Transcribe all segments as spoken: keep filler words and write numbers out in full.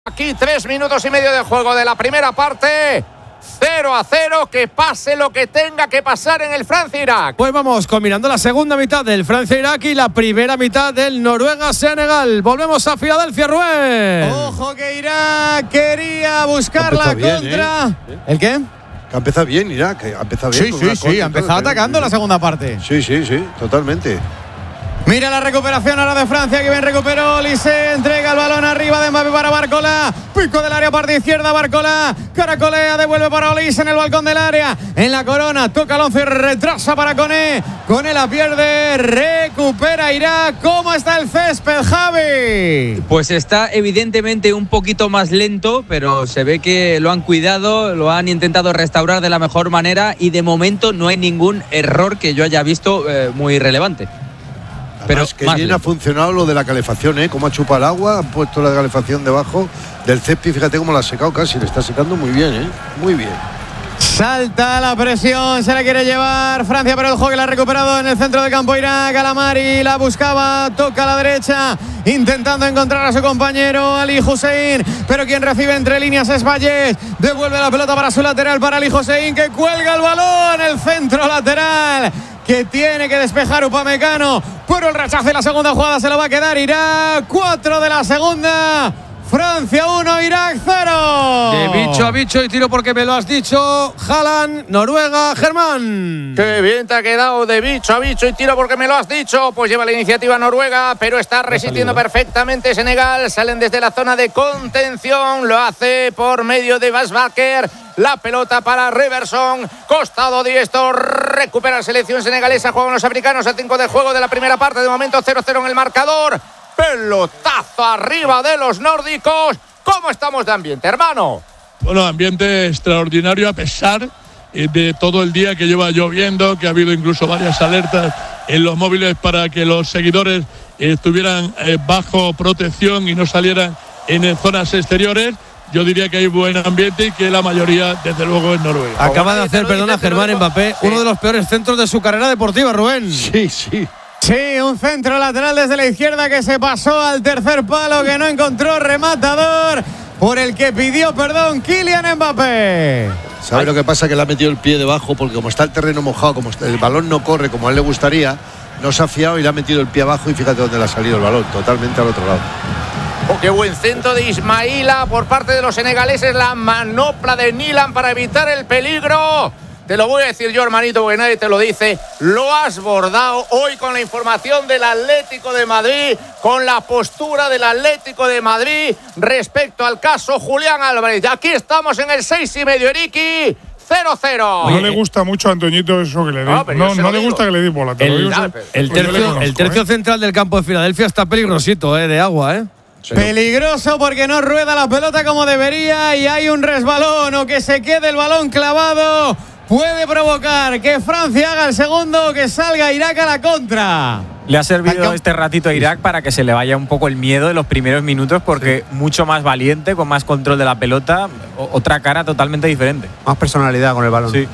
Aquí tres minutos y medio de juego de la primera parte. cero a cero, que pase lo que tenga que pasar en el Francia-Irak. Pues vamos combinando la segunda mitad del Francia-Irak y la primera mitad del Noruega-Senegal. Volvemos a Filadelfia, Rubén. Ojo que Irak quería buscar la bien, contra. ¿eh? ¿El qué? Que ha empezado bien Irak, que ha empezado bien. Sí, con sí, una sí, contra ha y empezado todo, atacando sí. la segunda parte. Sí, sí, sí, totalmente. Mira la recuperación ahora de Francia, que bien recuperó Olise, entrega el balón arriba de Mbappé para Barcola, pico del área, parte izquierda, Barcola, caracolea, devuelve para Olise en el balcón del área, en la corona, toca Alonso y retrasa para Koné, Koné la pierde, recupera Irak. ¿Cómo está el césped, Javi? Pues está evidentemente un poquito más lento, pero se ve que lo han cuidado, lo han intentado restaurar de la mejor manera y de momento no hay ningún error que yo haya visto eh, muy relevante. Pero Además, que bien lento. ha funcionado lo de la calefacción, ¿eh? Cómo ha chupado el agua, han puesto la calefacción debajo del césped, fíjate cómo la ha secado casi, le está secando muy bien, ¿eh? Muy bien. Salta la presión, se la quiere llevar Francia, pero el juego que la ha recuperado en el centro de campo Irak. Alamari la buscaba, toca a la derecha, intentando encontrar a su compañero Ali Hussein, pero quien recibe entre líneas es Valles. Devuelve la pelota para su lateral, para Ali Hussein, que cuelga el balón, el centro lateral que tiene que despejar Upamecano, pero el rechazo y la segunda jugada se lo va a quedar Irak. Cuatro de la segunda. Francia uno, Irak cero. De bicho a bicho y tiro porque me lo has dicho. Haaland, Noruega, Germán. Qué bien te ha quedado, de bicho a bicho y tiro porque me lo has dicho. Pues lleva la iniciativa Noruega, pero está resistiendo perfectamente Senegal. Salen desde la zona de contención, lo hace por medio de Basbaker. La pelota para Reverson, costado diestro, recupera la selección senegalesa. Juegan los africanos a cinco de juego de la primera parte. De momento cero cero en el marcador. Pelotazo arriba de los nórdicos. ¿Cómo estamos de ambiente, hermano? Bueno, ambiente extraordinario a pesar de todo el día que lleva lloviendo, que ha habido incluso varias alertas en los móviles para que los seguidores estuvieran bajo protección y no salieran en zonas exteriores. Yo diría que hay buen ambiente y que la mayoría, desde luego, es Noruega. Acaba de hacer, perdona, Germán Mbappé, uno de los peores centros de su carrera deportiva, Rubén. Sí, sí. Sí, un centro lateral desde la izquierda que se pasó al tercer palo, que no encontró rematador, por el que pidió perdón Kylian Mbappé. ¿Sabe lo que pasa? Que le ha metido el pie debajo, porque como está el terreno mojado, como está, el balón no corre como a él le gustaría, no se ha fiado y le ha metido el pie abajo y fíjate dónde le ha salido el balón, totalmente al otro lado. Oh, qué buen centro de Ismaila por parte de los senegaleses. La manopla de Nilan para evitar el peligro. Te lo voy a decir yo, hermanito, porque nadie te lo dice. Lo has bordado hoy con la información del Atlético de Madrid, con la postura del Atlético de Madrid respecto al caso Julián Álvarez. Y aquí estamos en el seis y medio, Eriki. cero cero. No le gusta mucho a Antoñito eso que le dé. No, pero No, yo se no lo le digo. gusta que le dé bola. Te lo El, digo, ya, eso- pero- el pues yo le tercio, conozco, el tercio ¿eh? central del campo de Filadelfia está peligrosito, eh, de agua, ¿eh? Sí. Peligroso porque no rueda la pelota como debería y hay un resbalón o que se quede el balón clavado. Puede provocar que Francia haga el segundo o que salga Irak a la contra. Le ha servido Banco. este ratito a Irak para que se le vaya un poco el miedo de los primeros minutos, porque mucho más valiente, con más control de la pelota, o- otra cara totalmente diferente. Más personalidad con el balón. Sí.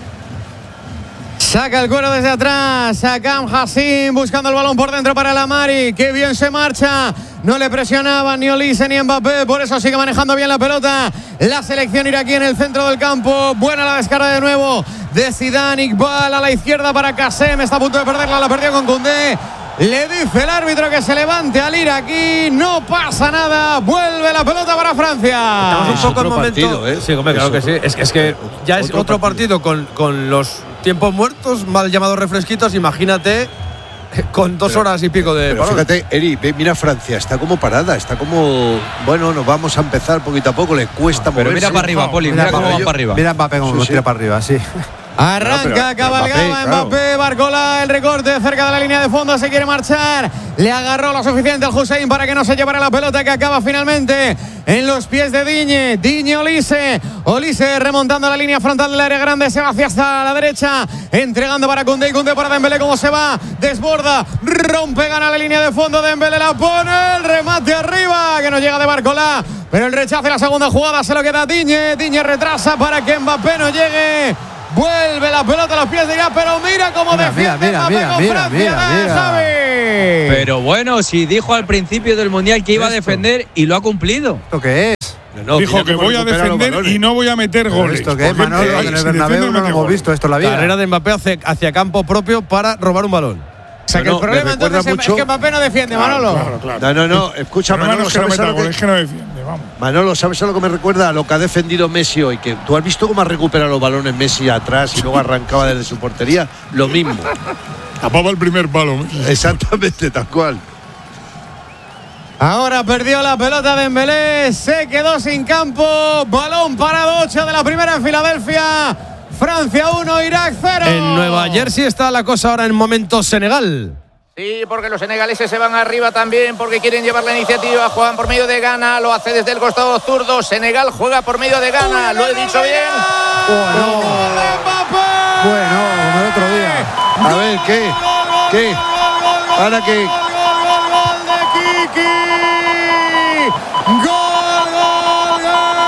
Saca el cuero desde atrás. Akam Hassim buscando el balón por dentro para Lamari. Qué bien se marcha. No le presionaban ni Olise ni Mbappé. Por eso sigue manejando bien la pelota. La selección iraquí en el centro del campo. Buena la descarga de nuevo de Zidane. Iqbal a la izquierda para Kassem. Está a punto de perderla. La perdió con Koundé. Le dice el árbitro que se levante al iraquí. No pasa nada. Vuelve la pelota para Francia. Estamos un Es poco en otro momento. partido, ¿eh? Sí, hombre, claro Es que sí. otro- Es, que- es que ya es otro otro partido, con, con los tiempos muertos, mal llamados refresquitos. Imagínate con dos Pero- horas y pico de Pero parón. fíjate, Eri, ve, mira Francia, está como parada, está como, bueno, nos vamos a empezar poquito a poco, le cuesta Pero moverse. mira para arriba, Poli, mira, cómo va para arriba. Mira Mbappé como Sí, nos sí. tira para arriba, sí. Arranca, No, pero- cabalgaba pero Mbappé, Mbappé, claro. Barcola, el recorte cerca de la línea de fondo, se quiere marchar, le agarró lo suficiente al Hussein para que no se llevara la pelota, que acaba finalmente en los pies de Digne, Digne Olise, Olise remontando la línea frontal del área grande, se va hacia hasta la derecha, entregando para Koundé, y Koundé para Dembélé, cómo se va, desborda, rompe, gana la línea de fondo, Dembélé la pone, el remate arriba, que no llega de Barcola, pero el rechazo y la segunda jugada se lo queda a Digne, Digne retrasa para que Mbappé no llegue. Vuelve la pelota a los pies de Irak, pero mira cómo Mira, defiende mira, Mbappé mira, con mira, Francia, mira, ¿eh, mira. Javi? Pero bueno, si dijo al principio del Mundial que iba a Esto. defender y lo ha cumplido. ¿Esto qué es? No, no, Dijo mira que cómo voy a recupera los defender balones. y no voy a meter goles. ¿Esto qué es, Porque Manolo? si En el defiende, Bernabéu no mete lo hemos goles. visto esto en la vida. Carrera de Mbappé hacia, hacia campo propio para robar un balón. O sea, que No, el no, problema me recuerda entonces es mucho- que Mbappé no defiende, Claro, Manolo. Claro, claro. No, no, no. Escucha, Pero Manolo, no es que no ¿sabes a meta lo que- goles, es que no defiende, vamos. Manolo, ¿sabes a lo que me recuerda? A lo que ha defendido Messi hoy. Que tú has visto cómo ha recuperado los balones Messi atrás y luego arrancaba desde su portería. Lo mismo. Tapaba el primer palo. Exactamente, tal cual. Ahora perdió la pelota de Dembélé, se quedó sin campo. Balón parado, ocho de la primera en Filadelfia. Francia uno, Irak cero. En Nueva Jersey está la cosa ahora en momento Senegal. Sí, porque los senegaleses se van arriba también porque quieren llevar la iniciativa, juegan por medio de Ghana, lo hace desde el costado zurdo, Senegal juega por medio de Ghana, lo he dicho bien. Bueno, bueno, como el otro día. A ver, ¿qué? ¿Qué? ¿Ahora qué? Gol de Kiki. Gol, gol, gol.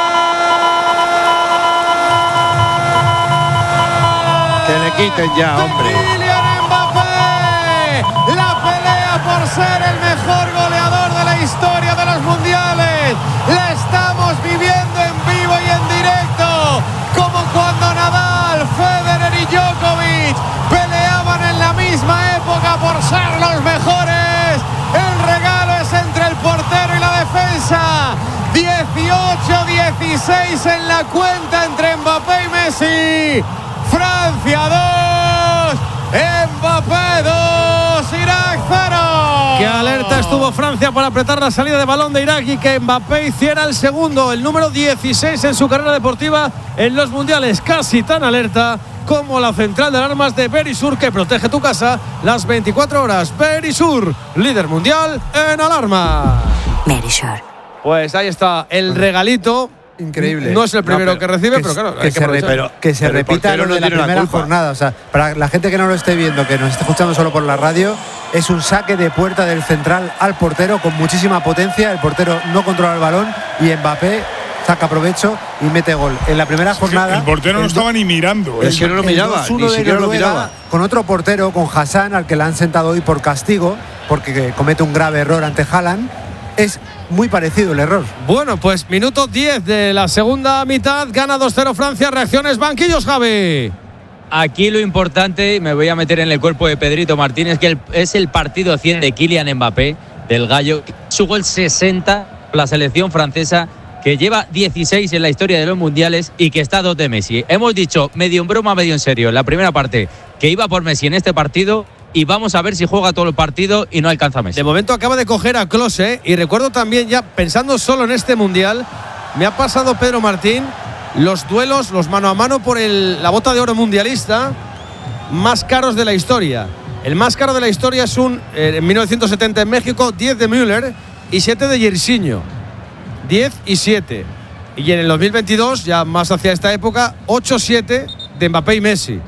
Que le quiten ya, hombre. Kylian Mbappé. La pelea por ser el mejor goleador de la historia de los mundiales. La estamos viviendo en vivo y en directo. Como cuando Nadal, Federer y Djokovic peleaban en la misma época por ser los mejores. El regalo es entre el portero y la defensa. dieciocho dieciséis en la cuenta entre Mbappé y Messi. Francia dos, Mbappé dos, Irak cero. Qué alerta estuvo Francia para apretar la salida de balón de Irak y que Mbappé hiciera el segundo, el número dieciséis en su carrera deportiva en los mundiales. Casi tan alerta como la central de alarmas de Verisur que protege tu casa las veinticuatro horas. Verisur, líder mundial en alarma. Verisur. Pues ahí está el regalito. Increíble. No es el primero No, que pero recibe, que pero s- claro, que hay que se, aprovechar. repita, que se pero el repita portero lo no de la tiene la primera culpa. jornada. O sea, para la gente que no lo esté viendo, que nos esté escuchando solo por la radio, es un saque de puerta del central al portero con muchísima potencia. El portero no controla el balón y Mbappé saca provecho y mete gol. En la primera jornada. El portero no el do- estaba ni mirando. Es ¿eh? que no lo el miraba, dos uno ni de siquiera lo Noruega, miraba. con otro portero, con Hassan, al que le han sentado hoy por castigo, porque comete un grave error ante Haaland. Es muy parecido el error. Bueno, pues minuto diez de la segunda mitad, gana dos cero Francia, reacciones banquillos, Javi. Aquí lo importante, y me voy a meter en el cuerpo de Pedrito Martínez, que el- es el partido cien de Kylian Mbappé, del Gallo. Su gol sesenta, la selección francesa, que lleva dieciséis en la historia de los mundiales y que está a dos de Messi. Hemos dicho, medio en broma, medio en serio, en la primera parte, que iba por Messi en este partido, y vamos a ver si juega todo el partido y no alcanza a Messi. De momento acaba de coger a Klose y recuerdo también ya, pensando solo en este mundial, me ha pasado Pedro Martín los duelos, los mano a mano por el, la bota de oro mundialista más caros de la historia. El más caro de la historia es un, eh, en mil novecientos setenta en México, diez de Müller y siete de Jairzinho. diez y siete. Y en el dos mil veintidós, ya más hacia esta época, ocho siete de Mbappé y Messi.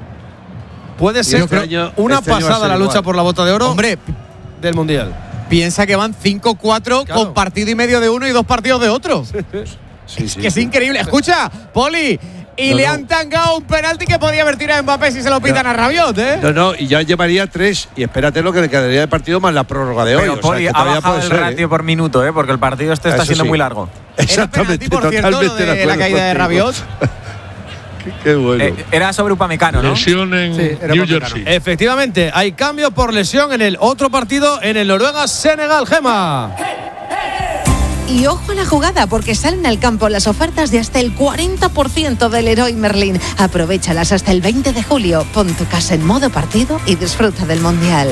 Puede ser este año- una este año va a pasada ser la lucha igual. por la bota de oro Hombre, del mundial. piensa que van cinco cuatro Claro. con partido y medio de uno y dos partidos de otro. Sí, sí, Que es sí. increíble. Escucha, Poli. Y No, le no. han tangado un penalti que podía haber tirado Mbappé si se lo pitan No. a Rabiot, ¿eh? No, no, y ya llevaría tres. Y espérate lo que le quedaría de partido más la prórroga de hoy. Pero o sea, Poli que ha todavía bajado puede el ser, ratio ¿eh? por minuto, ¿eh? Porque el partido este está Eso siendo sí. muy largo. Exactamente, Era penalti, por cierto, totalmente lo de de la acuerdo caída de contigo. Rabiot. Qué, qué bueno. Eh, era sobre Upamecano, ¿no? Lesión en Sí, era New Upamecano. Jersey. Efectivamente, hay cambio por lesión en el otro partido, en el Noruega-Senegal, Gema. Y ojo a la jugada, porque salen al campo las ofertas de hasta el cuarenta por ciento del Leroy Merlin. Aprovéchalas hasta el veinte de julio. Pon tu casa en modo partido y disfruta del Mundial.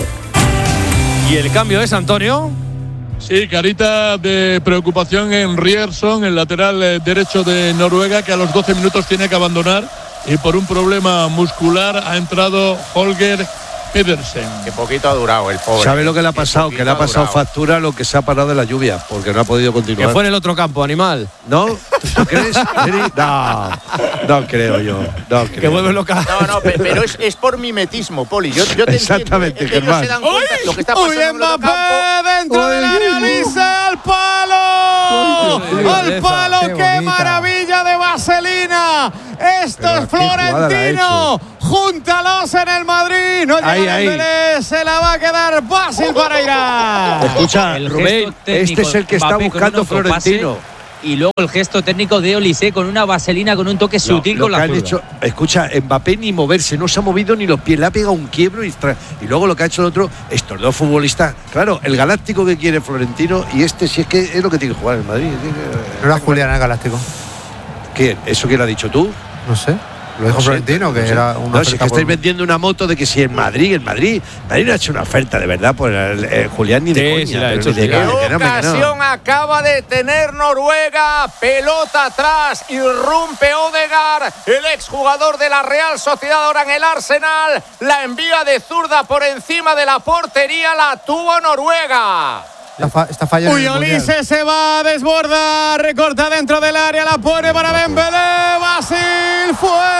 Y el cambio es, Antonio. Sí, carita de preocupación en Rierson, el lateral eh, derecho de Noruega, que a los doce minutos tiene que abandonar y por un problema muscular ha entrado Holger Pedersen. Qué poquito ha durado el pobre. ¿Sabe lo que le ha Qué pasado? poquito Que le ha pasado durado. factura lo que se ha parado de la lluvia, porque no ha podido Que continuar. fue en el otro campo, animal. ¿No? ¿Tú crees? Eri? No, no creo yo. No creo. Que vuelve loca. No, no, pe- pero es, es por mimetismo, Poli. Yo, yo te Exactamente, entiendo. Ellos Germán. se dan cuenta de lo que está ¡Uy, pasando en el otro Mbappé campo. dentro del área! ¡Lisa al palo! Uy, qué ¡Al belleza, palo! qué ¡Qué bonita. maravilla de vaselina! Esto es Florentino. Júntalos en el Madrid. No llega Ahí, el ahí. Dembélé. Se la va a quedar fácil para Irak. Escucha, El Rubén, gesto técnico este es el que está Mbappé con buscando un autopase Florentino. Y luego el gesto técnico de Olise con una vaselina, con un toque Lo- sutil lo con que la han zurda. hecho, escucha, Mbappé ni moverse, no se ha movido ni los pies, le ha pegado un quiebro y, tra- y luego lo que ha hecho el otro, estos dos futbolistas, claro, el galáctico que quiere Florentino y este si es que es lo que tiene que jugar en Madrid. tiene que- No era Julián el Galáctico. ¿Quién? ¿Eso quién lo ha dicho tú? No sé. Lo dijo No sé, Florentino, que no sé. era una No, si es que oferta estáis por- vendiendo una moto de que si en Madrid, en Madrid, Madrid no ha hecho una oferta de verdad por el, eh, Julián ni de Sí, coña. sí la ha pero hecho, ni de sí. que- ¡Qué que no, que no. ocasión acaba de tener Noruega! Pelota atrás, irrumpe Odegaard, el exjugador de la Real Sociedad ahora en el Arsenal, la envía de zurda por encima de la portería, la tuvo Noruega. Está, fa- está fallando. Uy, Olise se va a desbordar, recorta dentro del área, la pone para Dembélé, Basil,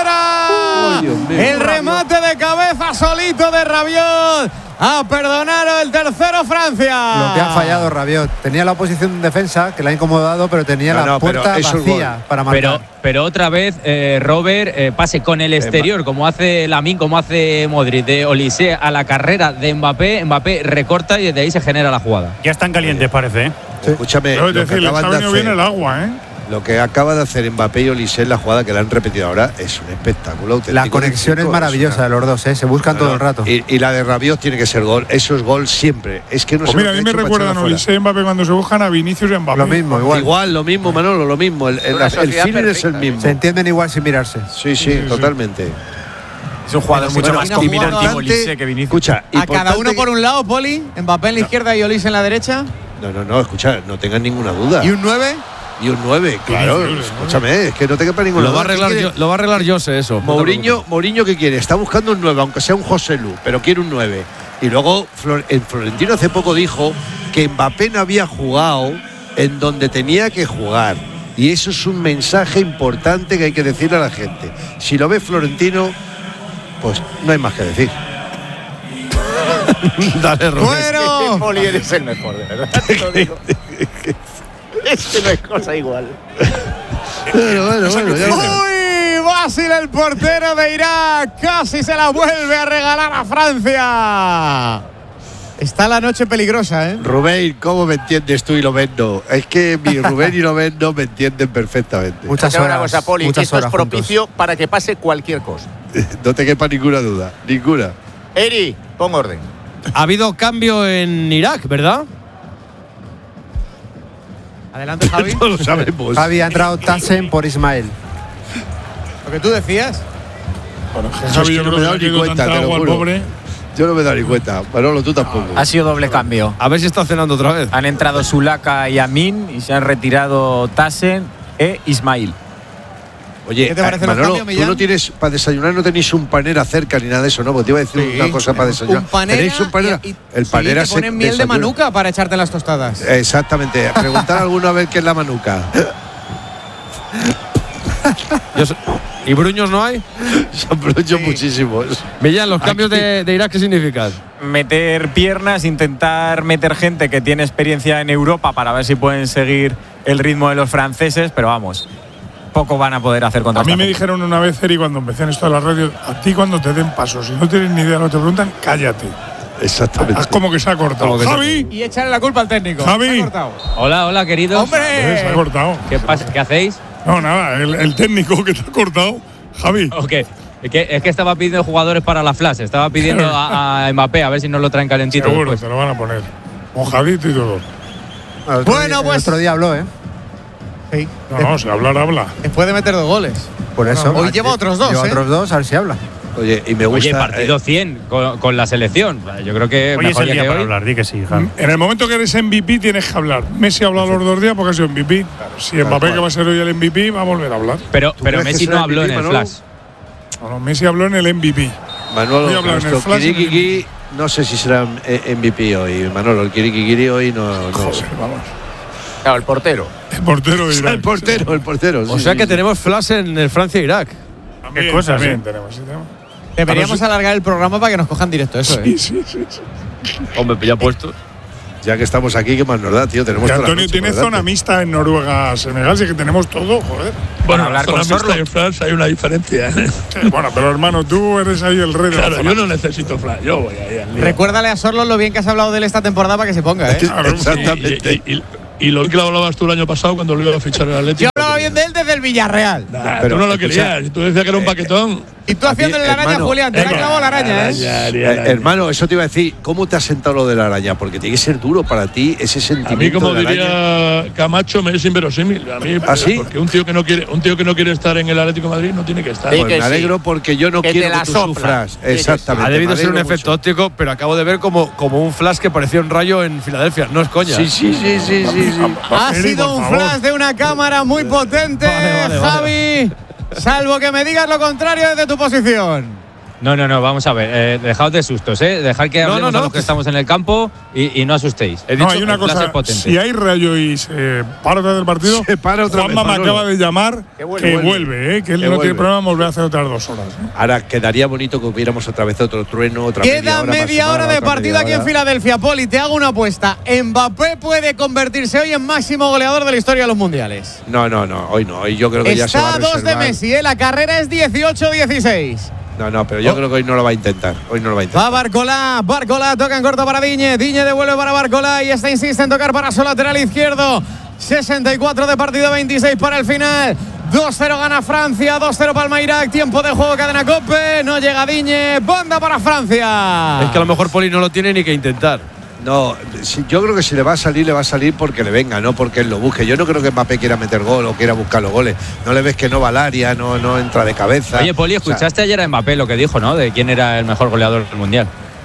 fuera. Uy, Dios mío. El remate de cabeza solito de Rabiot. A perdonar el tercero Francia. Lo que ha fallado Rabiot. Tenía la oposición en defensa, que la ha incomodado, pero tenía No, la no, pero puerta eso es vacía gol. para marcar. Pero, pero otra vez, eh, Robert, eh, pase con el exterior, como hace Lamine, como hace Modric, de Olise a la carrera de Mbappé. Mbappé recorta y desde ahí se genera la jugada. Ya están calientes, parece, ¿eh? Escúchame, Pero es lo que, decir, les ha acaban de venido bien hacer, el agua, ¿eh? lo que acaba de hacer Mbappé y Olise en la jugada que la han repetido ahora es un espectáculo auténtico. La conexión es Chicos, maravillosa de los dos, ¿eh? Se buscan No, todo no, el rato. Y, y la de Rabiot tiene que ser gol. Eso es gol siempre. Es que no Pues sé mira, lo a que mí ha me hecho para recuerdan echarla a Olise y Mbappé cuando se buscan a Vinicius y Mbappé. Lo mismo, fuera. igual. Igual, lo mismo, Manolo, lo mismo. El, el, Una el sociedad feeling es el perfecta, mismo. Se entienden igual sin mirarse. Sí, sí, totalmente. Es un jugador mucho Bueno, más bueno, dominante importante- Olise que Vinicius. Escucha, A cada uno importante por un lado, Poli, Mbappé en la izquierda y Olise en la derecha. que- No, no, no, escucha, no tengas ninguna duda. Y un nueve. Y un nueve, claro. Vinicius, Escúchame, es que no te quepa ninguna Lo va a duda. ¿Qué arreglar, quiere? yo, lo va a arreglar Jose eso. no te Mourinho, preocupes. Mourinho, ¿qué quiere? Está buscando un nueve, aunque sea un José Lu, pero quiere un nueve. Y luego Flor- el Florentino hace poco dijo que Mbappé no había jugado en donde tenía que jugar. Y eso es un mensaje importante que hay que decirle a la gente. Si lo ve Florentino, pues no hay más que decir. Dale, Rubén. Bueno. Poli, eres el mejor, de verdad. Te lo digo. Es que no es cosa igual. Bueno, bueno, bueno, ya veremos. Uy, Basil, el portero de Irak, casi se la vuelve a regalar a Francia. Está la noche peligrosa, ¿eh? Rubén, ¿cómo me entiendes tú y lo no? Es que mi Rubén y lo no me entienden perfectamente. Muchas Escucha una horas. cosa, Poli, muchas esto es horas propicio para que pase cualquier cosa. No te quepa ninguna duda, ninguna. Eri, pon orden. Ha habido cambio en Irak, ¿verdad? Adelante, Javi. No lo sabemos. juntos. Javi, ha entrado Tassen por Ismael. Lo que tú decías. Bueno, Eso es Javi, que yo no creo me he que dado le ni ha quedado cuenta, tanta te lo agua al juro. pobre. Yo no me he dado ni cuenta. Manolo, tú tampoco. Ha sido doble cambio. A ver si está cenando otra vez. Han entrado Sulaka y Amin y se han retirado Tassen e Ismail. Oye, ¿Qué te parece eh, los Manolo, cambios, tú Millán? no tienes, para desayunar no tenéis un panera cerca ni nada de eso, ¿no? Porque te iba a decir Sí, una cosa para desayunar. Un panera. ¿Tenéis un panera? y- y- el sí, panera te se ponen miel de desayuna. manuka para echarte en las tostadas. Exactamente. Preguntar alguna vez qué es la manuca. Yo sé- ¿Y Bruños no hay? Se aprovechó muchísimos. Millán, ¿los cambios de, de Irak qué significan? Meter piernas, intentar meter gente que tiene experiencia en Europa para ver si pueden seguir el ritmo de los franceses, pero vamos, poco van a poder hacer contra A mí esta me gente. dijeron una vez, Eri, cuando empecé en esto de la radio, a ti cuando te den pasos, si no tienes ni idea de lo que te preguntan, cállate. Exactamente. Haz como que se ha cortado. Como que se- Javi, Y echarle la culpa al técnico. Javi. Se ha cortado. Hola, hola, queridos. ¡Hombre! se ha cortado. ¿Qué pasa? ¿Qué hacéis? No, nada, el, el técnico que te ha cortado, Javi. Ok. Es que, es que estaba pidiendo jugadores para la flash. Estaba pidiendo a, a Mbappé a ver si nos lo traen calentito Seguro, después. te lo van a poner. Mojadito y todo. El otro Bueno, día- pues- El otro día habló, ¿eh? Sí. No, no, si hablar, habla. Después de meter dos goles. Por eso. Hoy lleva otros dos, Lleva ¿eh? otros dos, a ver si habla. Oye, y me gusta. Oye, partido cien con, con la selección. Yo creo que Hoy es mejor el día día que para hoy. hablar, di que sí, Javi. En el momento que eres M V P tienes que hablar. Messi ha hablado los dos días porque ha sido M V P. Si Mbappé, que va a ser hoy el M V P, va a volver a hablar. Pero, pero crees que Messi será no habló en M V P, el Manolo? flash. No, no, Messi habló en el M V P. Voy a Manolo, hablar en el nuestro flash y en el Kirikiki, no sé si será eh, M V P hoy. Manolo, el Kirikiki hoy no. no. Joder, vamos. Claro, el portero. El portero de Irak. El portero, el portero. O sí, sea sí, que sí. tenemos flash en el Francia-Irak. También, Qué cosas, también ¿eh? tenemos, sí, tenemos. Deberíamos A ver si- alargar el programa para que nos cojan directo, eso, ¿eh? Sí, sí, sí, sí. Hombre, ya puesto. Ya que estamos aquí, ¿qué más nos da, tío? Tenemos Que toda la Antonio noche tiene por delante. zona mixta en Noruega, Senegal, sí que tenemos todo, joder. Bueno, hablar zona con mixta Sorlo. y en Flash hay una diferencia. ¿eh? Sí, bueno, pero hermano, tú eres ahí el rey de la Claro, zona. yo no necesito Flash, yo voy ahí al lío. Recuérdale a Sorlo lo bien que has hablado de él esta temporada para que se ponga, ¿eh? Claro, Exactamente. Y, y- y- y lo que lo hablabas tú el año pasado cuando lo iba a fichar el Atlético. Yo hablaba bien de él desde el Villarreal. Nah, Pero, tú no lo escucha, querías, tú decías que era un paquetón. Y tú haciéndole la araña, hermano, Julián. Te la ha clavado la araña, ¿eh? Eh, hermano, eso te iba a decir, ¿cómo te has sentado lo de la araña? Porque tiene que ser duro para ti ese A sentimiento mí, como de la araña. diría Camacho, me es inverosímil. A mí, ¿Ah, sí? porque un tío que no quiere, un tío que no quiere estar en el Atlético de Madrid no tiene que estar. Sí, Pues que me alegro sí. porque yo no Que te quiero la que tú sopla. sufras. Sí, que sí. Exactamente. Ha debido me ser un alegro efecto mucho. óptico, pero acabo de ver como, como un flash que parecía un rayo en Filadelfia. No es coña. Sí, sí, sí, sí, sí, sí. Ha Eri, sido por un favor. flash de una cámara muy potente, Vale, vale, vale. Javi. Salvo que me digas lo contrario desde tu posición. No, no, no, vamos a ver. Eh, dejaos de sustos, ¿eh? Dejad que No, hablemos no, no. a los que estamos en el campo y, y no asustéis. He No, dicho- hay una el flash cosa, es potente. si hay rayo y se para otra vez del partido, Se para otra Juanma vez, me Manolo. acaba de llamar Que vuelve. que vuelve. vuelve, ¿eh? que él Que no vuelve. tiene problema en volver a hacer otras dos horas. ¿no? Ahora quedaría bonito que hubiéramos otra vez otro trueno, otra media Queda hora. más media sumada, hora de otra partido media aquí en hora. Filadelfia, Poli. Te hago una apuesta. Mbappé puede convertirse hoy en máximo goleador de la historia de los mundiales. No, no, no, hoy no. Hoy yo creo que ya se va Está a a dos de reservar. Messi, ¿eh? La carrera es dieciocho dieciséis. No, no, pero yo Oh. creo que hoy no lo va a intentar. Hoy no lo va a intentar. Va Barcola, Barcola toca en corto para Diñe, Diñe devuelve para Barcola y esta insiste en tocar para su lateral izquierdo. sesenta y cuatro de partido, veintiséis para el final. dos cero gana Francia, dos cero Palma Irak, tiempo de juego cadena Cope, no llega Diñe, banda para Francia. Es que a lo mejor Poli no lo tiene ni que intentar. No, si- yo creo que si le va a salir, le va a salir porque le venga, no porque él lo busque. Yo no creo que Mbappé quiera meter gol o quiera buscar los goles. No le ves que no va al área, no, no entra de cabeza. Oye, Poli, O sea, escuchaste ayer a Mbappé lo que dijo, ¿no? De quién era el mejor goleador del Mundial.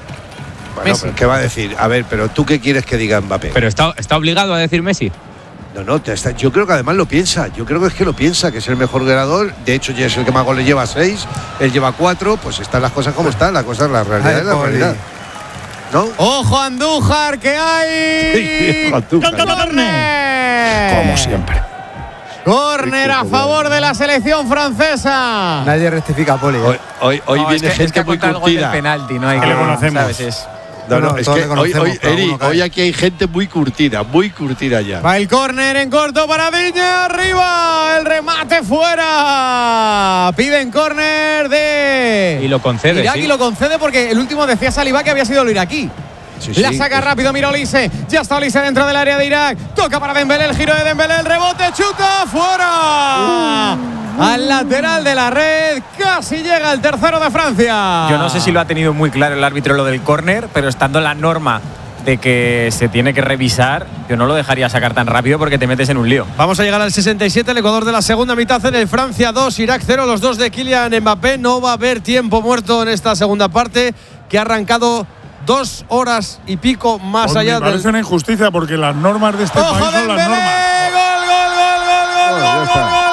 bueno, pero ¿qué va a decir? A ver, pero ¿tú qué quieres que diga Mbappé? Pero está, está obligado a decir Messi. No, no, te está- yo creo que además lo piensa. Yo creo que es que lo piensa, que es el mejor goleador. De hecho, ya es el que más goles lleva seis. Él lleva cuatro. Pues están las cosas como están. La cosa es la realidad, Ay, es la Poli. realidad. ¿No? Ojo Andújar que hay. Córner. Como siempre. Córner a favor de la selección francesa. Nadie rectifica a Poli. ¿eh? Hoy, hoy, hoy No, es viene que- es gente que ha muy contado el gol del curtida. penalti, no hay Que que le conocemos. ¿sabes? Es- No, no, No, es todos que le hoy, conocemos, hoy, pero Eri, alguno cae. hoy aquí hay gente muy curtida, muy curtida ya. Va el córner en corto para Viña, arriba, el remate fuera. Piden córner de Y lo concede, Irak sí. y lo concede porque el último decía Saliba que había sido el iraquí. Sí, La sí, saca es- rápido, mira Olise. Ya está Olise dentro del área de Irak. Toca para Dembélé, el giro de Dembélé, el rebote, chuta, fuera. Al lateral de la red, casi llega el tercero de Francia. Yo no sé si lo ha tenido muy claro el árbitro lo del córner, pero estando la norma de que se tiene que revisar, yo no lo dejaría sacar tan rápido porque te metes en un lío. Vamos a llegar al sesenta y siete, el Ecuador de la segunda mitad en el Francia dos, Irak cero, los dos de Kylian Mbappé. No va a haber tiempo muerto en esta segunda parte, que ha arrancado dos horas y pico más Pues allá me parece del… una injusticia porque las normas de este ¡Ojo país son las Dembélé! normas. ¡Gol, gol, gol, gol, gol, Bueno, ya gol, está. gol, gol,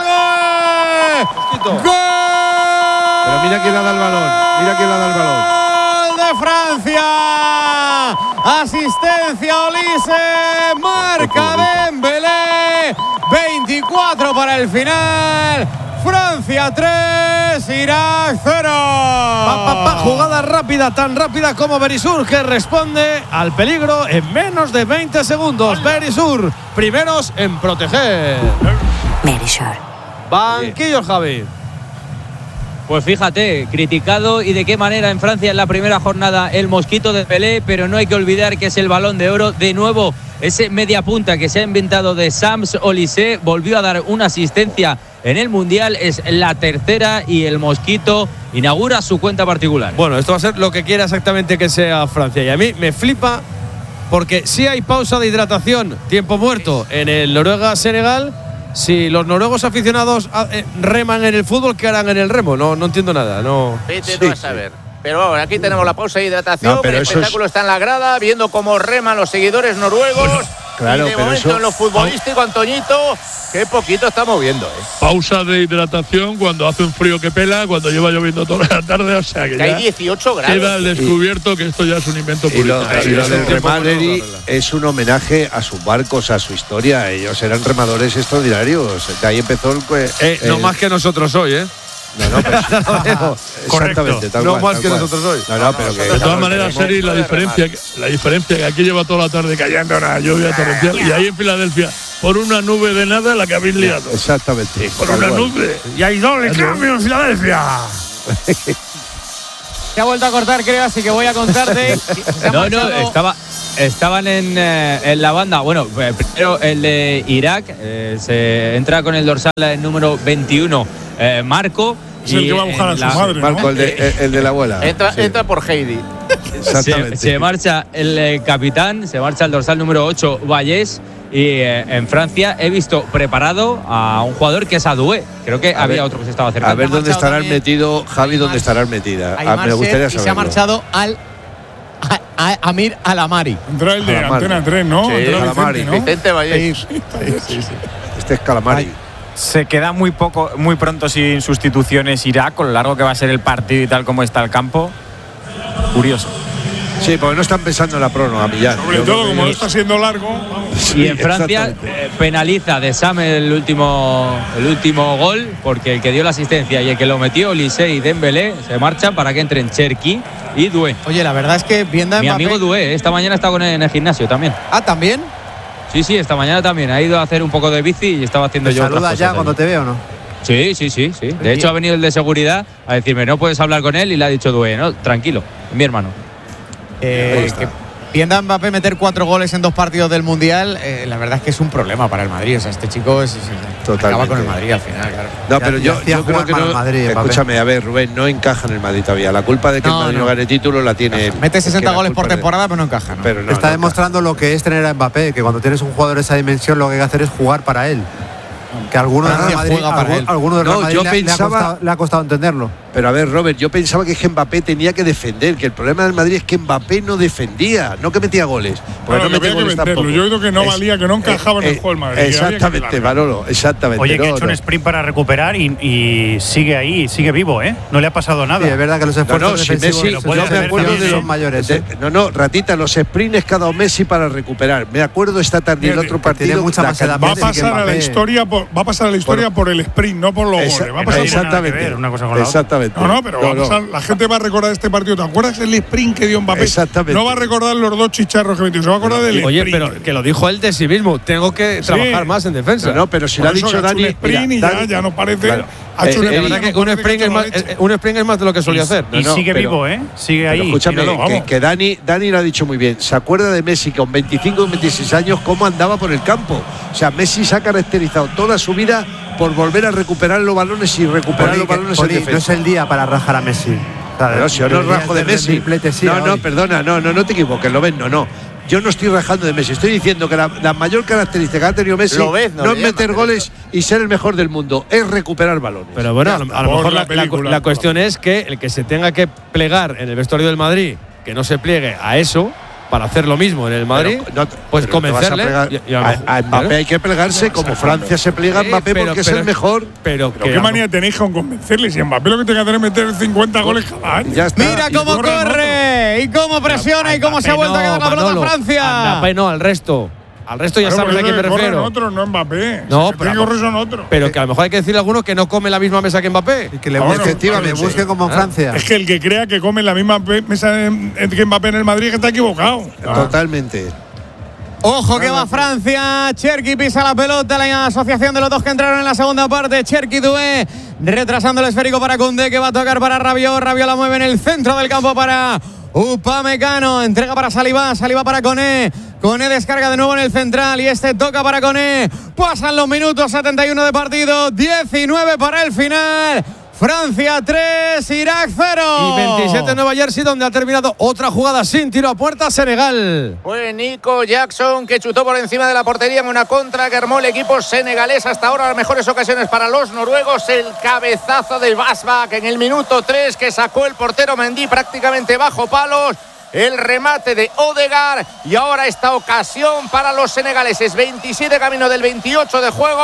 gol! ¡Gol! Pero mira quién le da el balón, mira quién le da el balón. ¡Gol de Francia! Asistencia Olise, marca Dembélé, veinticuatro para el final. Francia tres, Irak cero. Pa, pa, pa, jugada rápida, tan rápida como Berisur, que responde al peligro en menos de veinte segundos. Berisur, primeros en proteger. Verisure. Banquillo, Javi. Pues fíjate, criticado y de qué manera en Francia en la primera jornada el mosquito de Pelé, pero no hay que olvidar que es el Balón de Oro. De nuevo, ese media punta que se ha inventado de Sams Olise volvió a dar una asistencia en el Mundial, es la tercera y el mosquito inaugura su cuenta particular. Bueno, esto va a ser lo que quiera exactamente que sea Francia. Y a mí me flipa porque si hay pausa de hidratación, tiempo muerto en el Noruega-Senegal. Si los noruegos aficionados eh, reman en el fútbol, ¿qué harán en el remo? No, no entiendo nada. No. Vete Sí, tú a sí. saber. Pero vamos, aquí tenemos la pausa de hidratación. No, pero el eso espectáculo está en la grada, viendo cómo reman los seguidores noruegos. claro, y de pero momento eso- en lo futbolístico, Antoñito, qué poquito estamos viendo, ¿eh? Pausa de hidratación cuando hace un frío que pela, cuando lleva lloviendo toda la tarde, o sea que Que ya hay dieciocho grados. queda al descubierto que esto ya es un invento Y lo, publicitario. y lo del tiempo remar, por no Eri, darla. es un homenaje a sus barcos, a su historia. Ellos eran remadores extraordinarios. De ahí empezó el. Eh, no el- más que nosotros hoy, ¿eh? No, no, pero exactamente, tal no cual, más tal que cual. nosotros hoy. No, no, pero que De todas maneras, Seri, la diferencia, que- la diferencia que aquí lleva toda la tarde cayendo una lluvia torrencial y ahí en Filadelfia, por una nube de nada, la que habéis liado. Exactamente. Por tal una cual. nube. Y hay doble cambio en Filadelfia. Se ha vuelto a cortar, creo, así que voy a contarte. Se ha No, no, marchado- estaba, estaban en, eh, en la banda. Bueno, eh, primero el de Irak, eh, se entra con el dorsal el número veintiuno, eh, Marco. Es el y que va a buscar en a su la- madre, ¿no? Marco, el de, el, el de la abuela. Entra, Sí, entra por Heidi. exactamente. Se, se marcha el eh, capitán, se marcha el dorsal número ocho, Vallés. Y eh, en Francia he visto preparado a un jugador que es Adoué. Creo que A había ver, otro que se estaba acercando. A ver dónde marchado estarán también metido, Javi, dónde estarán metida. Aymar Ah, me gustaría Ser, y se ha saberlo. marchado al a, a- Amir Alamari. Entra el de Calamari. Antena tres, ¿no? Sí, Entra Calamari. Vicente, ¿no? Vicente Vallés. Este es Calamari. Se queda muy poco, muy pronto sin sustituciones Irak, con lo largo que va a ser el partido y tal como está el campo. Curioso. Sí, porque no están pensando en la prórroga, Millán. Sobre Yo todo, creo que como ellos- está siendo largo, vamos. Sí, Y en Francia exactamente. eh, penaliza de Sam el último, el último gol, porque el que dio la asistencia y el que lo metió, Olise y Dembélé, se marchan para que entren Cherki y Doué. Oye, la verdad es que viendo a Mi Mbappé- amigo Doué, esta mañana está con él en el gimnasio también. Ah, ¿también? Sí, sí, esta mañana también. Ha ido a hacer un poco de bici y estaba haciendo ¿Te yo otras saluda cosas ya allí. cuando te veo o no? Sí, sí, sí, sí. De hecho, ha venido el de seguridad a decirme, no puedes hablar con él, y le ha dicho Doué, no, tranquilo, mi hermano. Eh, que viendo a Mbappé meter cuatro goles en dos partidos del Mundial, eh, la verdad es que es un problema para el Madrid. O sea, este chico es, es- Totalmente. acaba con el Madrid al final, claro. No, Ya- pero ya yo, hacía yo creo jugar que mal no. al Madrid, Mbappé. Escúchame, a ver, Rubén, no encaja en el Madrid todavía. La culpa de que No, el Madrid no, no. gane título la tiene. Mete es que sesenta la goles culpa por de- temporada, pero no encaja, ¿no? Pero no, Está no demostrando lo que es tener a Mbappé, que cuando tienes un jugador de esa dimensión lo que hay que hacer es jugar para él. Que alguno de Ah, Real Madrid, juega para algún- él. alguno de Real No, Madrid yo le, ha- le ha pensaba- costado, le ha costado entenderlo. Pero a ver, Robert, yo pensaba que Mbappé tenía que defender, que el problema del Madrid es que Mbappé no defendía, no que metía goles. Porque Claro, no que mete había que goles venderlo. tampoco. Yo he oído que no Es- valía, que no encajaba en el eh, juego del Madrid, que había que Exactamente, pelarlo. Manolo, exactamente. Oye, que ha no, hecho no. un sprint para recuperar y, y sigue ahí, sigue vivo, ¿eh? No le ha pasado nada. Sí, es verdad que los No, esfuerzos no, si defensivos Messi, lo puede yo me hacer acuerdo también, de ¿eh? son mayores. de- ¿eh? no, no, Ratita, los sprints cada Messi para recuperar. Me acuerdo esta tarde el Fíjate, otro que partido. tiene mucha la más edad Va a Messi que pasar a la Mbappé. historia por, va a pasar a la historia por, el sprint, no por los Esa- goles. Va a no pasar tiene nada que exactamente. ver una cosa con la otra. Exactamente. No, no, pero va a pasar- la gente va a recordar este partido. ¿Te acuerdas el sprint que dio Mbappé? Exactamente. No va a recordar los dos chicharros que metió, se va a acordar del Oye, sprint. pero que lo dijo él de sí mismo. Tengo que Sí. trabajar más en defensa. No, no, pero si Por lo ha eso dicho ha hecho Dani. un sprint mira, y ya, Dani- ya no parece. Claro. Ha hecho Eh, un La eh, sprint, verdad no que un parece sprint, ha es hecho más, la leche. eh, un sprint es más de lo que solía hacer. No, Y no, sigue pero- vivo, ¿eh? Sigue Pero ahí. escúchame, míralo, que, vamos. que Dani, Dani lo ha dicho muy bien. ¿Se acuerda de Messi con veinticinco o veintiséis años cómo andaba por el campo? O sea, Messi se ha caracterizado toda su vida por volver a recuperar los balones y recuperar Poli, los que- balones Poli, en no defensa. es el día para rajar a Messi. ¿sabes? No, si yo no El día rajo de del Messi. triplete sí, No, no, hoy. perdona, no, no, no te equivoques, lo ves, no, no. Yo no estoy rajando de Messi, estoy diciendo que la, la mayor característica que ha tenido Messi Lo ves, no no le es meter llamas, goles y ser el mejor del mundo, es recuperar balones. Pero bueno, Ya a lo, está. a lo Por mejor la la, la- película. la cuestión es que el que se tenga que plegar en el vestuario del Madrid, que no se pliegue a eso para hacer lo mismo en el Madrid, Pero no- pues pero te vas a convencerle. plegar- y- y a lo a, mejor- a Mbappé hay que plegarse como Francia se pliega a Sí, Mbappé pero- porque es pero- el mejor. Pero, Pero que qué a lo- manía tenéis con convencerle. Si Mbappé lo que tiene que hacer es meter cincuenta goles cada año. Ya está. Mira Y cómo corre el corre y cómo presiona y cómo se ha Mbappé vuelto a quedar no, la pelota Manolo, Francia. a Mbappé no, al resto. Al resto ya Claro, sabes por a eso quién me que corren refiero. otros, no Mbappé. No, Si pero- tiene que correr son otros. Pero que a lo mejor hay que decirle a alguno que no come la misma mesa que Mbappé. Y que le Ah, busquen, bueno, que le efectivamente. busquen como en Ah. Francia. Es que el que crea que come en la misma pe- mesa en- en- que Mbappé en el Madrid que está equivocado. Totalmente. Ojo que va Francia. Cherki pisa la pelota. La asociación de los dos que entraron en la segunda parte. Cherki Doué retrasando el esférico para Koundé, que va a tocar para Rabiot. Rabiot la mueve en el centro del campo para Upamecano. Entrega para Saliba. Saliba para Koné. Koné descarga de nuevo en el central y este toca para Koné. Pasan los minutos, setenta y uno de partido, diecinueve para el final. Francia tres, Irak cero. Y veintisiete en Nueva Jersey, donde ha terminado otra jugada sin tiro a puerta, Senegal. Fue Nico Jackson que chutó por encima de la portería en una contra que armó el equipo senegalés. Hasta ahora las mejores ocasiones para los noruegos. El cabezazo de Basbak en el minuto tres que sacó el portero Mendy prácticamente bajo palos. El remate de Odegaard y ahora esta ocasión para los senegaleses. veintisiete camino del veintiocho de juego.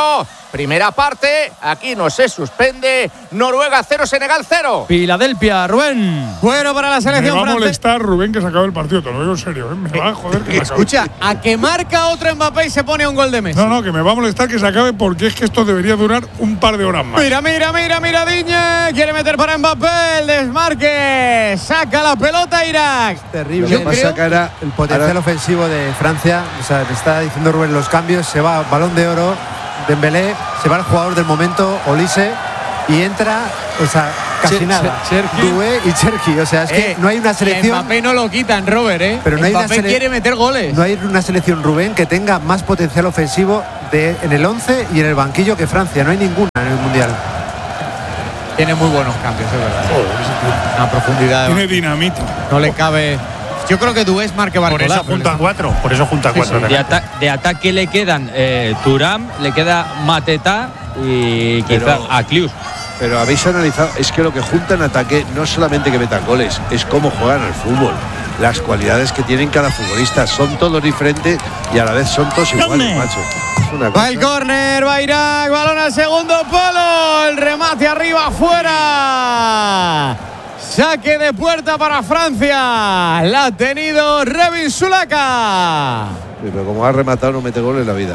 Primera parte, aquí no se suspende. Noruega cero, Senegal cero. Filadelfia, Rubén. Bueno para la selección Me va a francesa. molestar, Rubén, que se acabe el partido, te lo digo en serio. ¿eh? Me va a joder que se acabe. Escucha, a que marca otro Mbappé y se pone un gol de Messi. No, no, que me va a molestar que se acabe porque es que esto debería durar un par de horas más. Mira, mira, mira, mira, Digne. Quiere meter para Mbappé. El desmarque. Saca la pelota Irak. Terrible. Yo creo Ahora, el potencial ahora, ofensivo de Francia, o sea, le está diciendo Rubén los cambios, se va Balón de Oro, Dembélé, se va el jugador del momento, Olise, y entra, o sea, casi Cher, nada. Cherki. Doué y Cherki, o sea, es que Eh, no hay una selección. Mbappé no lo quitan, Robert, ¿eh? Pero no hay una Mbappé sele- quiere meter goles. No hay una selección, Rubén, que tenga más potencial ofensivo de, en el once y en el banquillo que Francia. No hay ninguna en el Mundial. Tiene muy buenos cambios, es verdad. Una profundidad. Tiene dinamita. No le cabe. Yo creo que Doué es marque Por eso Barcola. junta cuatro. Por eso junta cuatro. De, ata- de ataque le quedan eh, Thuram, le queda Mateta y quizá Pero- a Klius. Pero habéis analizado, es que lo que junta en ataque no es solamente que metan goles, es cómo juegan al fútbol. Las cualidades que tienen cada futbolista son todos diferentes y a la vez son todos iguales, macho. Es una Va el cosa. córner, va Irak, balón al segundo palo, el remate arriba, fuera. Saque de puerta para Francia. La ha tenido Revin Sulaka. Sí, pero como ha rematado no mete gol en la vida.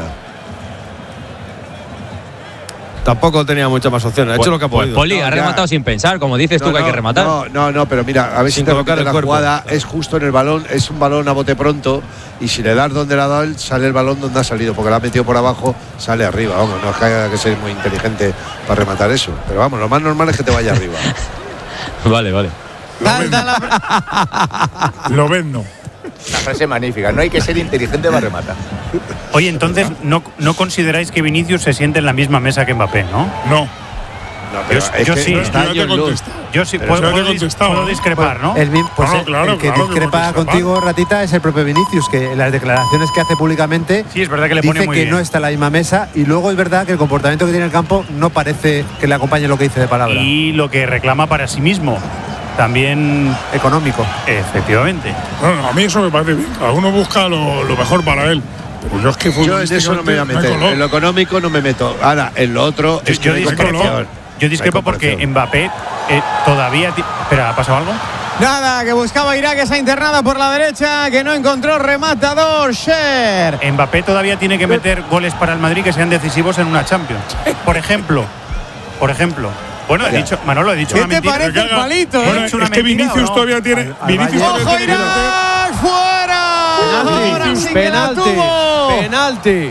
Tampoco tenía muchas más opciones. Ha hecho Pues- lo que ha pues podido. Poli No, ha ya. rematado sin pensar, como dices tú No, que hay no, que rematar. No, no, no, pero mira, a ver si Sin te colocar repite el la cuerpo. jugada, es justo en el balón, es un balón a bote pronto y si le das donde le ha dado él, sale el balón donde ha salido, porque lo ha metido por abajo, sale arriba. Vamos, no es que haya que ser muy inteligente para rematar eso. Pero vamos, lo más normal es que te vaya arriba. Vale, vale. Salta la- Lo vendo. Una frase magnífica. No hay que ser inteligente para rematar. Oye, entonces no, no consideráis que Vinicius se siente en la misma mesa que Mbappé, ¿no? No. No, pero Yo- es yo que sí. está Yo te años luz. contesto. Yo sí Pero puedo, eso puedo te he dis- contestado, puedo ¿no? discrepar, ¿no? El, mi- pues No, el- claro, el que claro que discrepa puedes discrepar. contigo, Ratita, es el propio Vinicius, que en las declaraciones que hace públicamente Sí, es verdad que le pone dice muy que bien. no está en la misma mesa y luego es verdad que el comportamiento que tiene en el campo no parece que le acompañe lo que dice de palabra. Y lo que reclama para sí mismo. También, Económico. efectivamente. Bueno, a mí eso me parece bien. Cada uno busca lo, lo mejor para él. Pero yo es que Yo en eso no me voy a hay meter. color. En lo económico no me meto. Ahora, en lo otro Yo- es que yo no hay discrepo. comparación. Yo No hay discrepo porque comparación. Mbappé eh, todavía. ti- Espera, ¿ha pasado algo? Nada, que buscaba Irak, esa internada por la derecha, que no encontró rematador. Sher. Mbappé todavía tiene que meter goles para el Madrid que sean decisivos en una Champions. Por ejemplo. Por ejemplo. Bueno, he Ya. dicho, Manolo, he dicho ¿Qué una te mentira. parece Que el haga- palito, Bueno, eh? ¿Hecho una es que mentira Vinicius o no? todavía tiene. Al- al Vinicius Valle- todavía ¡Ojo, tiene que meter- Irak! ¡Fuera! Ahora Penalti, sí que la penalti, tuvo. penalti.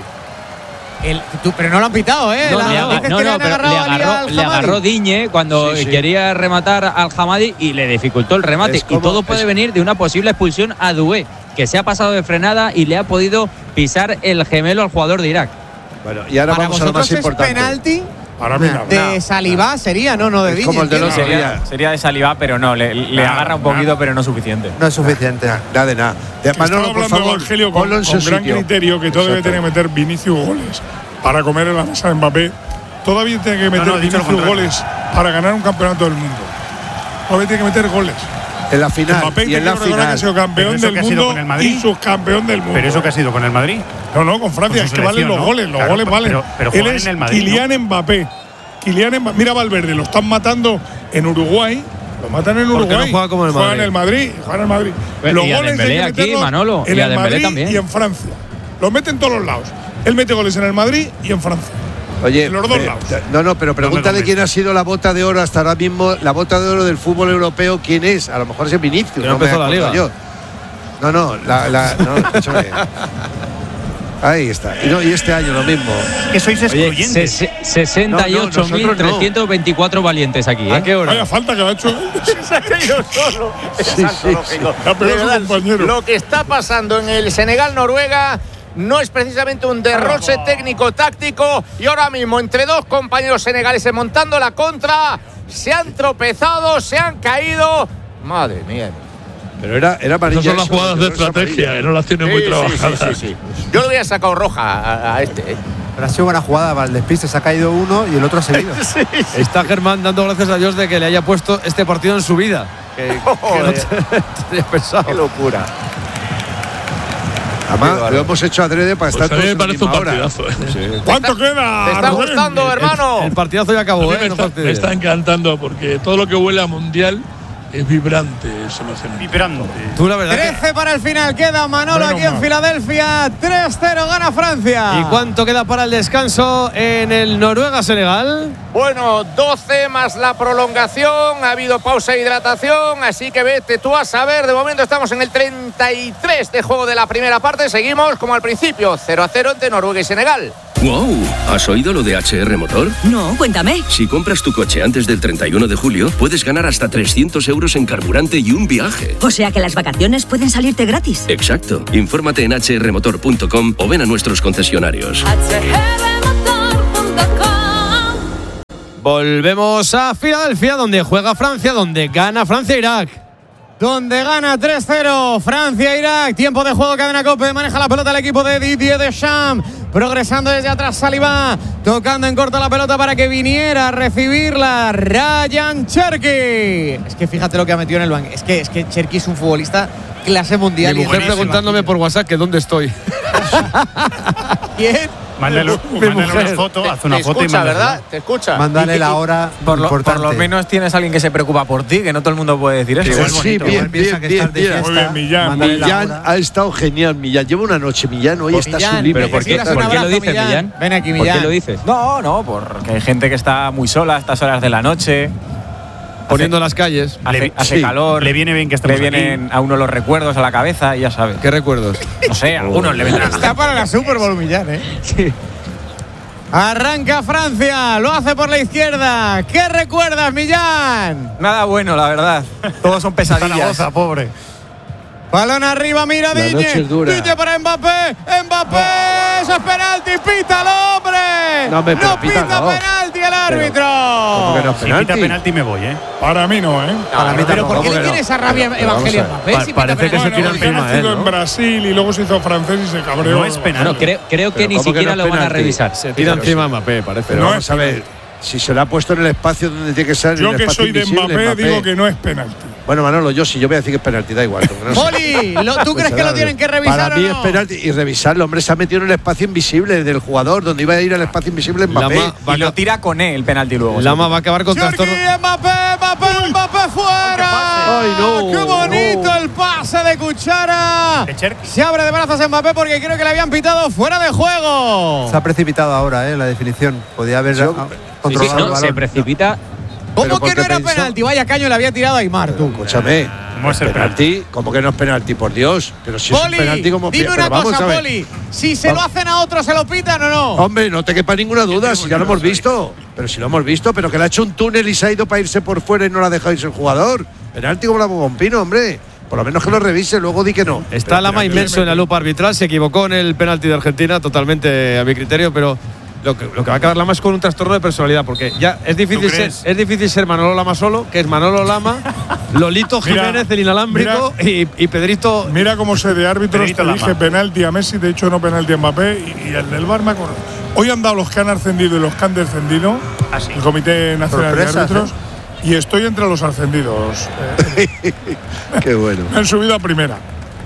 El- tú- pero no lo han pitado, ¿eh? No, La- no, Le no, dices aga- que no, le no, han pero le agarrado agarró, al le Hamadi. agarró Diñe cuando Sí, sí. quería rematar al Hamadi y le dificultó el remate. Es como- y todo puede es- venir de una posible expulsión a Doué, que se ha pasado de frenada y le ha podido pisar el gemelo al jugador de Irak. Bueno, y ahora Para vamos a lo más vosotros es importante. penalti Para mí nada. de Salivá, sería, no, no de Es Digne. como el de los entiendo. Sería- Sería, sería de Saliba, pero no, le, le Nada, agarra un nada. poquito, pero no suficiente. No es suficiente. Nada de nada. De Que Manolo, estaba por hablando favor, Evangelio con, ponlo en su con gran sitio. criterio que todavía Exacto. tiene que meter Vinicius goles para comer en la mesa de Mbappé. Todavía tiene que meter no, he dicho lo Vinicius contrario. goles para ganar un campeonato del mundo. Todavía tiene que meter goles. En la final Mbappé y tiene en la que recordar que ha sido final. campeón Pero eso del que ha sido mundo con el Madrid. y subcampeón del mundo. Pero eso que ha sido con el Madrid. No, no, con Francia, Con es su que valen selección, los ¿no? goles, los Claro, goles pero- valen. pero- pero Él juegan es en el Madrid, Kylian Mbappé. Kylian Mbappé. Mira Valverde, lo están matando en Uruguay. Lo matan en Porque no Uruguay. juega como en el Juega en Madrid. el Madrid. Juega en el Madrid. Bueno, los y a goles Dembélé hay que aquí, meterlos Manolo, en y a el Dembélé Madrid también. y en Francia. Los mete en todos los lados. Él mete goles en el Madrid y en Francia. Oye, En los dos eh, lados. no, no, pero pregúntale convence. quién ha sido la bota de oro hasta ahora mismo, la bota de oro del fútbol europeo, quién es. A lo mejor es Vinicius. Que no no me empezó la acuerdo liga. yo. No, no, la, la, no, escúchame. Ahí está. Y, no, y este año lo mismo. Que sois Oye, excluyentes. se- sesenta y ocho mil trescientos veinticuatro valientes aquí, ¿eh? ¿A qué hora? Vaya falta que ha hecho. Se ha caído solo. Es antológico. Ha pegado De a su verdad, compañero. Lo que está pasando en el Senegal-Noruega no es precisamente un derroche técnico-táctico. Y ahora mismo, entre dos compañeros senegaleses montando la contra, se han tropezado, se han caído. Madre mía. Pero era, era Esas amarilla. son las eso, jugadas de no es estrategia, amarilla. que no las tiene muy Sí, sí, trabajadas. sí, sí, sí. Yo le hubiera sacado roja a, a este. ¿eh? Pero ha sido buena jugada para el despiste. Se ha caído uno y el otro ha seguido. Está Germán dando gracias a Dios de que le haya puesto este partido en su vida. Que, que no Joder. te- tenía pensado. Qué locura. Además, lo hemos hecho adrede para Pues estar a mí me todos parece a la un misma hora. partidazo. ¿eh? ¿Cuánto queda? ¿Te está Rubén? gustando, hermano? El partidazo ya A acabó, mí ¿eh? me, No está, fastidies. me está encantando porque todo lo que huele a mundial es vibrante. Se me hace Vibrante. Tú, la verdad. que- trece para el final. Queda Manolo Menos aquí en mal. Filadelfia. tres cero gana Francia. ¿Y cuánto queda para el descanso en el Noruega-Senegal? Bueno, doce más la prolongación, ha habido pausa de hidratación, así que vete tú a saber. De momento estamos en el treinta y tres de juego de la primera parte, seguimos como al principio, cero a cero entre Noruega y Senegal. ¡Wow! ¿Has oído lo de H R Motor? No, cuéntame. Si compras tu coche antes del treinta y uno de julio, puedes ganar hasta trescientos euros en carburante y un viaje. O sea que las vacaciones pueden salirte gratis. Exacto. Infórmate en h r motor punto com o ven a nuestros concesionarios. Volvemos a Filadelfia, donde juega Francia, donde gana Francia-Irak. Donde gana tres cero Francia-Irak. Tiempo de juego, cadena COPE. Maneja la pelota el equipo de Didier Deschamps. Progresando desde atrás Saliba. Tocando en corto la pelota para que viniera a recibirla Ryan Cherki. Es que fíjate lo que ha metido en el banco. Es que, es que Cherki es un futbolista clase mundial. Mi y mujer es preguntándome por WhatsApp que dónde estoy. ¿Quién? Mándale, Mi mándale mujer. una foto, haz Te una foto y escucha, mándasela. ¿verdad? Te escucha. Mándale la hora Por lo, por importante. lo menos tienes alguien que se preocupa por ti, que no todo el mundo puede decir eso. Sí, Igual sí, bonito. bien, Igual piensa bien, que bien, estás de bien. fiesta. Muy bien, Millán. Mándale la Millán hora. ha estado genial, Millán. Lleva una noche, Millán. Hoy Pues está Millán, sublime. Pero ¿por qué, necesitas un ¿por qué lo abrazo, dices, Millán? Ven aquí, ¿Por Millán. qué lo dices? No, no, porque hay gente que está muy sola a estas horas de la noche. Poniendo las calles. Hace, Le- hace sí, calor. le viene bien que Le estemos vienen a uno los recuerdos a la cabeza y ya sabes. ¿Qué recuerdos? No sé, a algunos le vendrán. Está para la Super Bowl Millán, ¿eh? Sí. Arranca Francia, lo hace por la izquierda. ¿Qué recuerdas, Millán? Nada bueno, la verdad. Todos son pesadillas. Zaragoza, pobre. Balón arriba, mira La Diñe. noche es dura. Diñe para Mbappé. Mbappé, eso es penalti. Pita el hombre. No, hombre, pero pita pita no. penalti el ¿Cómo árbitro. que no es Si quita penalti? penalti me voy, ¿eh? Para mí no, ¿eh? Para mí Pero ¿por tampoco. qué le que tiene no? esa rabia Pero vamos Evangelio a ver. Mbappé? Pa- si pita parece que se penalti? tira Bueno, encima, nacido ¿eh? en ¿no? Brasil y luego se hizo francés y se cabreó. No es penalti. Bueno, creo, creo que Pero ni ¿cómo que siquiera no lo van a penalti? revisar. Se tira encima a Mbappé, parece. Pero No vamos es a ver. Si se lo ha puesto en el espacio donde tiene que ser. en Yo el que espacio soy de invisible, Mbappé, digo que no es penalti. Bueno, Manolo, yo sí, yo voy a decir que es penalti, da igual. porque no sé. Poli, ¿lo- ¿tú Pues crees que será, lo tienen que revisar Para o mí no? es penalti y revisarlo. Hombre, se ha metido en el espacio invisible del jugador, donde iba a ir al espacio invisible Mbappé. Lama va Y lo tira con él el penalti luego. Lama va a acabar con Cherki, trastorno. Mbappé, Mbappé, Mbappé fuera. Ay, no. ¡Qué bonito el pase de Cuchara! De Cherki. Se abre de brazos Mbappé porque creo que le habían pitado fuera de juego. Se ha precipitado ahora, ¿eh? La definición. Podía haber Yo- ah, Sí, sí, controlado el no, se balón. precipita. ¿Cómo pero que no porque era pensó- penalti? Vaya caño le había tirado a Aymar, tú. Escúchame. ¿Cómo es el penalti? ¿Cómo que no es penalti? Por Dios. Pero si es un Poli, penalti como. dime pero una vamos cosa, a ver. Poli. Si se lo Vamos. hacen a otro, ¿se lo pitan o no? Hombre, no te quepa ninguna duda, si ya lo hemos visto. Pero si lo hemos visto, pero que le ha hecho un túnel y se ha ido para irse por fuera y no lo ha dejado irse el jugador. Penalti como la Bombino, hombre. Por lo menos que lo revise, luego di que no. Está Lama penalti inmenso le en la lupa arbitral. Se equivocó en el penalti de Argentina, totalmente a mi criterio, pero lo que, lo que va a acabar Lama es con un trastorno de personalidad, porque ya es difícil, ser, crees? es difícil ser Manolo Lama solo, que es Manolo Lama, Lolito Mira, Jiménez, el inalámbrico, y, y Pedrito. Mira cómo sé de árbitros, Pedrito te dije Lama. penalti a Messi, de hecho no penalti a Mbappé, y, y el del VAR me acuerdo. Hoy han dado los que han ascendido y los que han descendido, Ah, sí. el Comité Nacional Sorpresas, de Árbitros, y estoy entre los ascendidos. Eh, Qué bueno. me han subido a primera.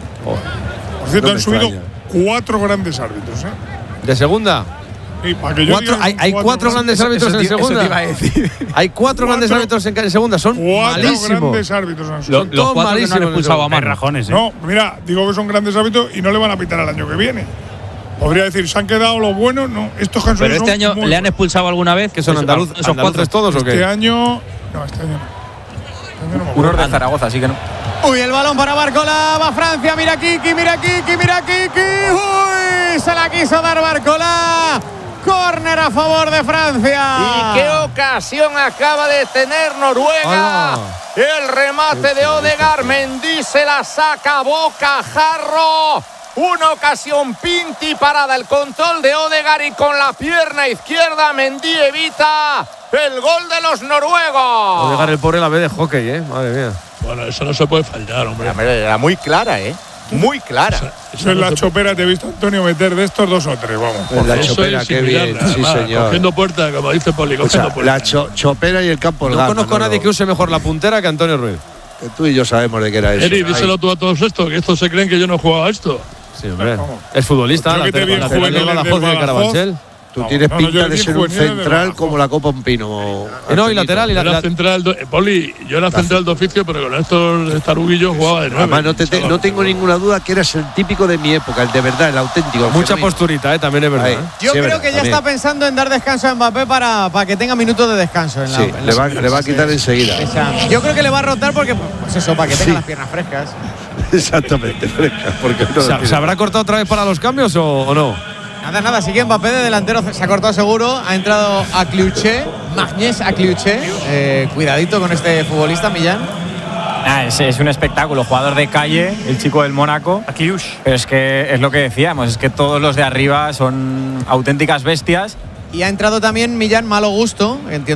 Por cierto, no me han subido extraña. cuatro grandes árbitros. ¿eh? ¿De segunda? Y para que yo Cuatro, diga, hay, hay cuatro grandes árbitros Eso en te- eso segunda. te iba a decir. Hay cuatro, grandes Cuatro- árbitros en, en segunda. Son Cuatro malísimos. grandes árbitros han Lo- subido. Son los todos cuatro que no han malísimos. expulsado a Hay mano. rajones, ¿eh? No, mira, digo que son grandes árbitros y no le van a pitar al año que viene. Podría decir, se han quedado los buenos, no. Estos que han Pero subido este son año muy le han buenos. expulsado alguna vez. ¿Que son Pues, andaluz, esos andaluces cuatro. todos o Este qué? año. No, este año no. Este año no me acuerdo. Unos de Zaragoza, así que no. Uy, el balón para Barcola, va Francia, mira Kiki, mira Kiki, mira Kiki. Uy, se la quiso dar Barcola. Córner a favor de Francia. ¿Y qué ocasión acaba de tener Noruega? Hola. El remate de Odegaard, Mendy se la saca, Boca, Jarro. Una ocasión Pinti parada, el control de Odegaard y con la pierna izquierda Mendy evita el gol de los noruegos. Odegaard, el pobre la ve de hockey, ¿eh? Madre mía. Bueno, eso no se puede fallar, hombre. Era muy clara, ¿eh? Muy clara. Eso en la chopera te he visto, Antonio, meter de estos dos o tres, vamos. En la Eso chopera, es qué similar, bien. nada Sí, más, señor. Cogiendo puerta, como dice Poli, O sea, cogiendo puerta. la cho- chopera y el campo del No gas, conozco a Manolo. nadie que use mejor la puntera que Antonio Ruiz. Que tú y yo sabemos de qué era eso. Eri, Ay. díselo tú a todos estos, que estos se creen que yo no he jugado a esto. Sí, hombre. Es futbolista. Yo que te vi en lateral juveniles de del Badajoz y de Badajoz. Carabanchel. Tú tienes No, no, yo pinta vi de ser un juveniles del central Badajoz. como la Copa un Pino. Eh, no, y lateral. Y Yo la, era la- central, do- eh, Poli, yo era central de oficio, pero con estos taruguillos jugaba de nueve. Además, no, te- te- no tengo ninguna duda que eras el típico de mi época, el de verdad, el auténtico. el mucha genuino. posturita, eh, también es verdad. Ahí. ¿eh? Yo Sí, creo verdad, que ya también. está pensando en dar descanso a Mbappé para, para que tenga minutos de descanso en la, Sí, en le la- va, le va a quitar enseguida. Esa- Yo creo que le va a rotar porque, pues eso, para que tenga Sí. las piernas frescas. Exactamente, fresca. Porque no ¿Se, la tiene. se habrá cortado otra vez para los cambios o, o no? Nada, nada, sigue Mbappé de delantero, se ha cortado seguro, ha entrado a Cliuché, Magnés a Cliuché. Eh, cuidadito con este futbolista, Millán. Ah, es, es un espectáculo, jugador de calle, el chico del Mónaco. Pero es que es lo que decíamos, es que todos los de arriba son auténticas bestias. Y ha entrado también Millán Malo Gusto, entiendo.